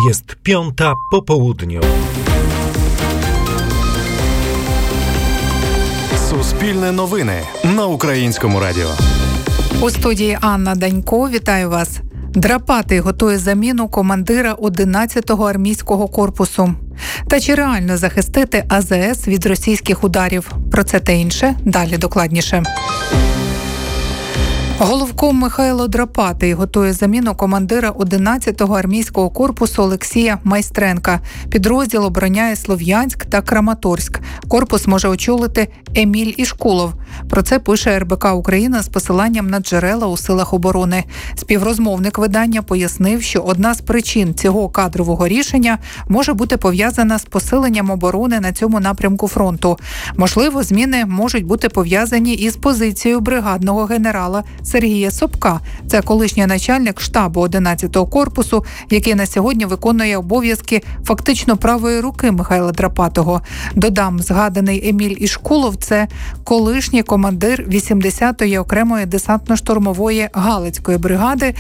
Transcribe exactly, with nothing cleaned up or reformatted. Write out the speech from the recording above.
Jest piąta po południu. Суспільне новини на Українському радіо. У студії Анна Данько. Вітаю вас. Драпатий готує заміну командира одинадцятого армійського корпусу. Та чи реально захистити А З С від російських ударів? Про це та інше далі докладніше. Головком Михайло Драпатий готує заміну командира одинадцятого армійського корпусу Олексія Майстренка. Підрозділ обороняє Слов'янськ та Краматорськ. Корпус може очолити Еміль Ішкулов. Про це пише Ер Бе Ка Україна з посиланням на джерела у силах оборони. Співрозмовник видання пояснив, що одна з причин цього кадрового рішення може бути пов'язана з посиленням оборони на цьому напрямку фронту. Можливо, зміни можуть бути пов'язані із позицією бригадного генерала Сергія Собка. Це колишній начальник штабу одинадцятого корпусу, який на сьогодні виконує обов'язки фактично правої руки Михайла Драпатого. Додам, згаданий Еміль Ішкулов – це колишній командир вісімдесятої окремої десантно-штурмової Галицької бригади,